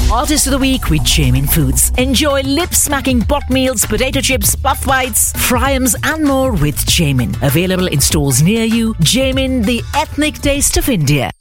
Artist of the Week with Jamin Foods. Enjoy lip-smacking pot meals, potato chips, puff bites, fryums and more with Jamin. Available in stores near you. Jamin, the ethnic taste of India.